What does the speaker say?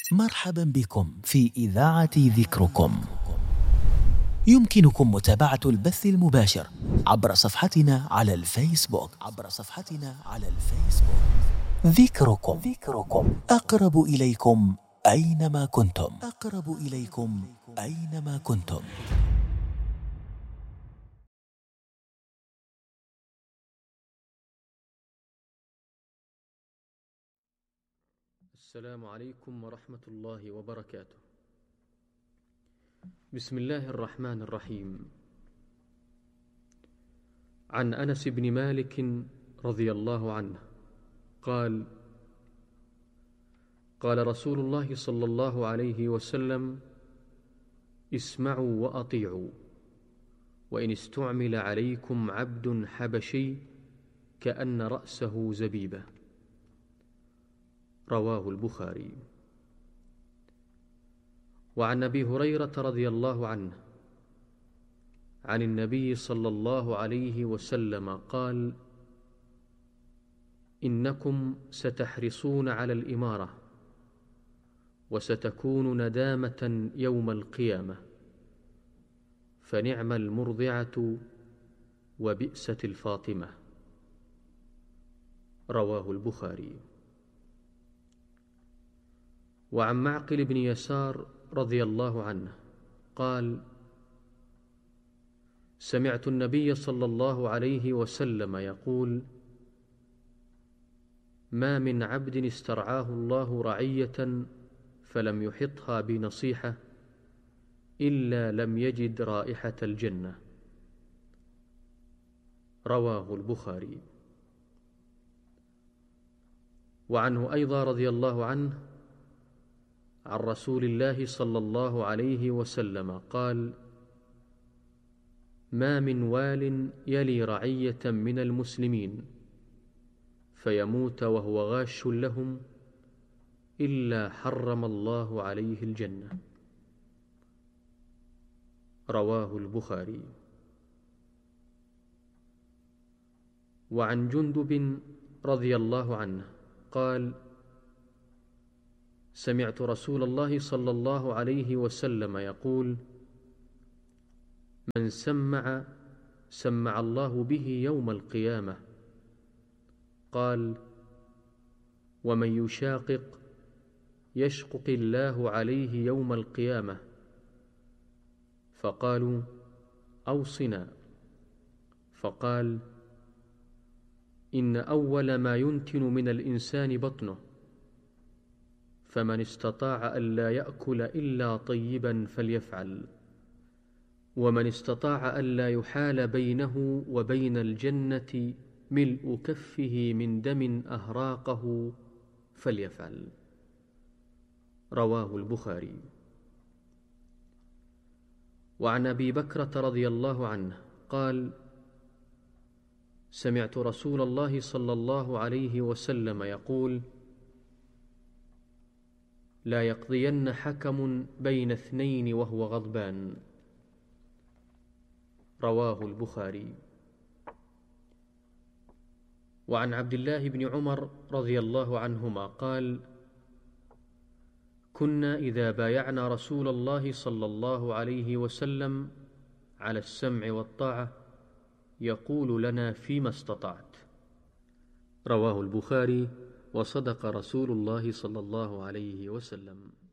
مرحبا بكم في إذاعة ذكركم. يمكنكم متابعة البث المباشر عبر صفحتنا على الفيسبوك ذكركم أقرب إليكم أينما كنتم. السلام عليكم ورحمة الله وبركاته. بسم الله الرحمن الرحيم. عن أنس بن مالك رضي الله عنه قال: قال رسول الله صلى الله عليه وسلم: اسمعوا وأطيعوا، وإن استعمل عليكم عبد حبشي كأن رأسه زبيبة. رواه البخاري. وعن أبي هريرة رضي الله عنه عن النبي صلى الله عليه وسلم قال: إنكم ستحرصون على الإمارة، وستكون ندامة يوم القيامة، فنعم المرضعة وبئست الفاطمة. رواه البخاري. وعن معقل بن يسار رضي الله عنه قال: سمعت النبي صلى الله عليه وسلم يقول: ما من عبد استرعاه الله رعية فلم يحطها بنصيحة إلا لم يجد رائحة الجنة. رواه البخاري. وعنه أيضا رضي الله عنه عن رسول الله صلى الله عليه وسلم قال: ما من وال يلي رعية من المسلمين فيموت وهو غاش لهم إلا حرم الله عليه الجنة. رواه البخاري. وعن جندب رضي الله عنه قال: سمعت رسول الله صلى الله عليه وسلم يقول: من سمع الله به يوم القيامة. قال: ومن يشاقق يشقق الله عليه يوم القيامة. فقالوا: أوصنا. فقال: إن أول ما ينتن من الإنسان بطنه، فمن استطاع ألا يأكل إلا طيبا فليفعل، ومن استطاع ألا يحال بينه وبين الجنة ملء كفه من دم أهراقه فليفعل. رواه البخاري. وعن أبي بكرة رضي الله عنه قال: سمعت رسول الله صلى الله عليه وسلم يقول: لا يقضين حكم بين اثنين وهو غضبان. رواه البخاري. وعن عبد الله بن عمر رضي الله عنهما قال: كنا إذا بايعنا رسول الله صلى الله عليه وسلم على السمع والطاعة يقول لنا فيما استطعت. رواه البخاري. وصدق رسول الله صلى الله عليه وسلم.